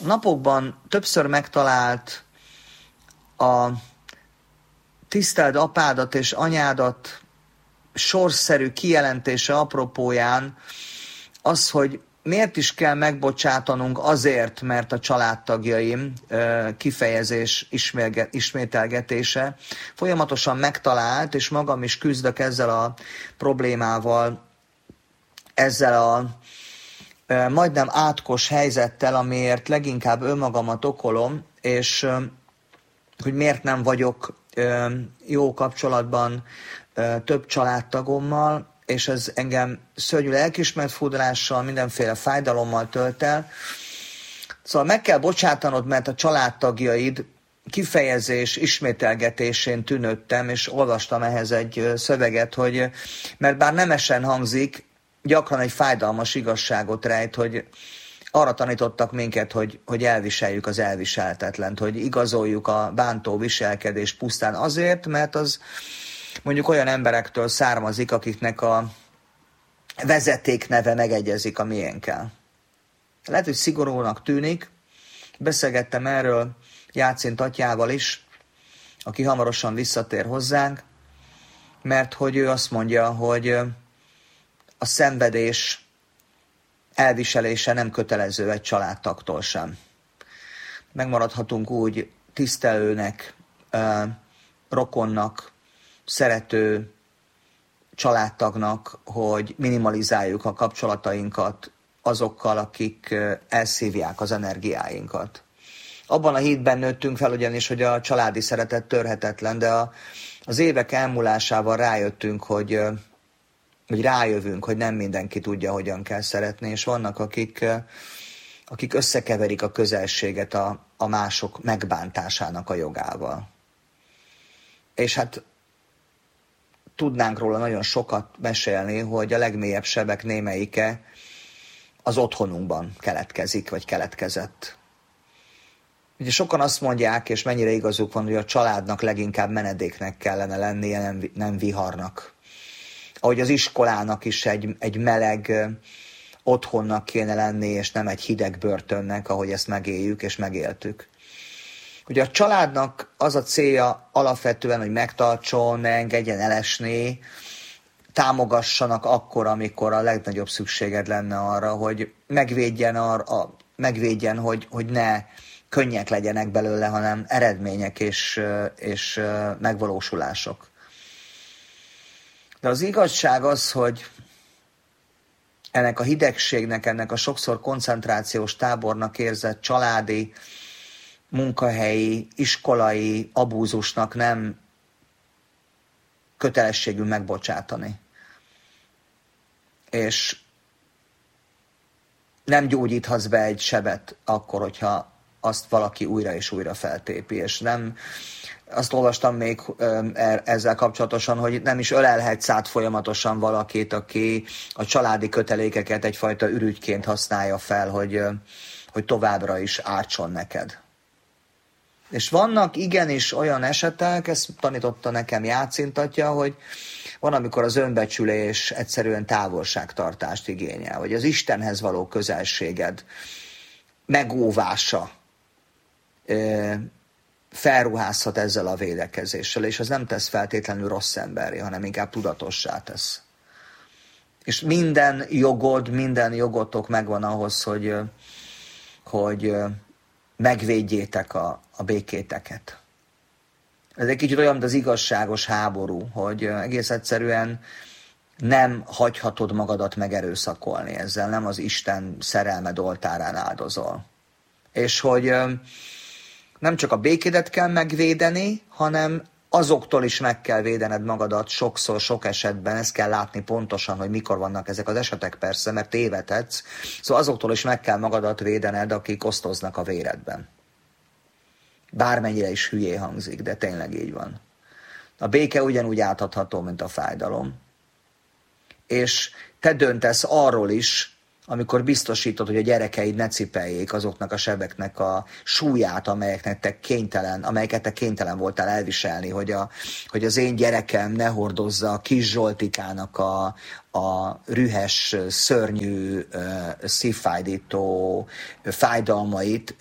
napokban többször megtalált a tiszteld apádat és anyádat sorsszerű kijelentése apropóján az, hogy miért is kell megbocsátanunk azért, mert a családtagjaim kifejezés ismételgetése folyamatosan megtalált, és magam is küzdök ezzel a problémával, ezzel a majdnem átkos helyzettel, amiért leginkább önmagamat okolom, és hogy miért nem vagyok jó kapcsolatban több családtagommal, és ez engem szörnyű lelkiismeretfurdalással, mindenféle fájdalommal tölt el. Szóval meg kell bocsátanod, mert a családtagjaid kifejezés ismételgetésén tűnődtem, és olvastam ehhez egy szöveget, hogy mert bár nemesen hangzik, gyakran egy fájdalmas igazságot rejt, hogy arra tanítottak minket, hogy elviseljük az elviselhetetlent, hogy igazoljuk a bántó viselkedést pusztán azért, mert az mondjuk olyan emberektől származik, akiknek a vezetékneve megegyezik a miénkkel. Lehet, hogy szigorúnak tűnik, beszélgettem erről Jácint atyával is, aki hamarosan visszatér hozzánk, mert hogy ő azt mondja, hogy a szenvedés elviselése nem kötelező egy családtagtól sem. Megmaradhatunk úgy tisztelőnek, rokonnak, szerető családtagnak, hogy minimalizáljuk a kapcsolatainkat azokkal, akik elszívják az energiáinkat. Abban a hitben nőttünk fel ugyanis, hogy a családi szeretet törhetetlen, de az évek elmúlásával rájöttünk, hogy rájövünk, hogy nem mindenki tudja, hogyan kell szeretni, és vannak, akik összekeverik a közelséget a mások megbántásának a jogával. És hát tudnánk róla nagyon sokat mesélni, hogy a legmélyebb sebek némelyike az otthonunkban keletkezik, vagy keletkezett. Ugye sokan azt mondják, és mennyire igazuk van, hogy a családnak leginkább menedéknek kellene lennie, nem viharnak. Ahogy az iskolának is egy meleg otthonnak kéne lenni, és nem egy hideg börtönnek, ahogy ezt megéljük és megéltük. Ugye a családnak az a célja alapvetően, hogy megtartson, ne engedjen elesni, támogassanak akkor, amikor a legnagyobb szükséged lenne arra, hogy megvédjen, hogy ne könnyek legyenek belőle, hanem eredmények és megvalósulások. De az igazság az, hogy ennek a hidegségnek, ennek a sokszor koncentrációs tábornak érzett családi, munkahelyi, iskolai abúzusnak nem kötelességünk megbocsátani. És nem gyógyíthatsz be egy sebet akkor, hogyha azt valaki újra és újra feltépi, és nem, azt olvastam még ezzel kapcsolatosan, hogy nem is ölelhetsz át folyamatosan valakit, aki a családi kötelékeket egyfajta ürügyként használja fel, hogy továbbra is ártson neked. És vannak igenis olyan esetek, ezt tanította nekem Jácint atya, hogy van, amikor az önbecsülés egyszerűen távolságtartást igényel, hogy az Istenhez való közelséged megóvása felruházhat ezzel a védekezéssel, és az nem tesz feltétlenül rossz emberi, hanem inkább tudatossá tesz. És minden jogotok megvan ahhoz, hogy megvédjétek a békéteket. Ez egy kicsit olyan, mint az igazságos háború, hogy egész egyszerűen nem hagyhatod magadat megerőszakolni ezzel, nem az Isten szerelmed oltárán áldozol. És hogy nem csak a békédet kell megvédeni, hanem azoktól is meg kell védened magadat sokszor, sok esetben, ezt kell látni pontosan, hogy mikor vannak ezek az esetek persze, mert tévedhetsz, szóval azoktól is meg kell magadat védened, akik osztoznak a véredben. Bármennyire is hülyé hangzik, de tényleg így van. A béke ugyanúgy átadható, mint a fájdalom. És te döntesz arról is, amikor biztosítod, hogy a gyerekeid ne cipeljék azoknak a sebeknek a súlyát, amelyeket te kénytelen voltál elviselni, hogy az én gyerekem ne hordozza a kis Zsoltikának a rühes, szörnyű, szívfájdító fájdalmait,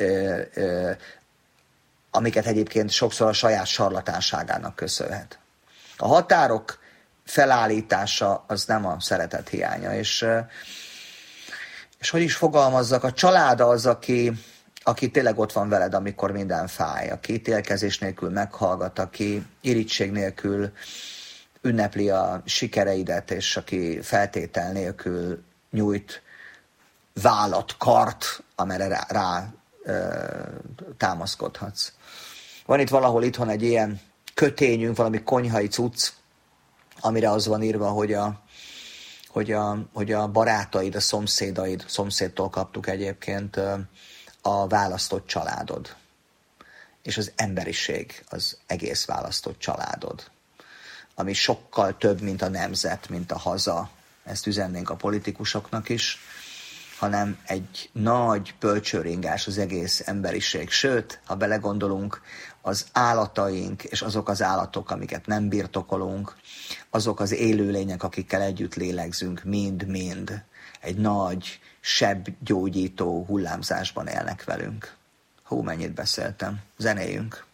amiket egyébként sokszor a saját sarlatánságának köszönhet. A határok felállítása az nem a szeretet hiánya, és hogy is fogalmazzak, a család az, aki tényleg ott van veled, amikor minden fáj, aki ítélkezés nélkül meghallgat, aki irigység nélkül ünnepli a sikereidet, és aki feltétel nélkül nyújt vállat, kart, amire rá támaszkodhatsz. Van itt valahol itthon egy ilyen kötényünk, valami konyhai cucc, amire az van írva, hogy a barátaid, a szomszédtól kaptuk egyébként, a választott családod. És az emberiség az egész választott családod. Ami sokkal több, mint a nemzet, mint a haza. Ezt üzennénk a politikusoknak is, hanem egy nagy bölcsőringás az egész emberiség. Sőt, ha belegondolunk, az állataink és azok az állatok, amiket nem birtokolunk, azok az élőlények, akikkel együtt lélegzünk, mind-mind egy nagy, sebgyógyító hullámzásban élnek velünk. Hú, mennyit beszéltem. Zenéljünk.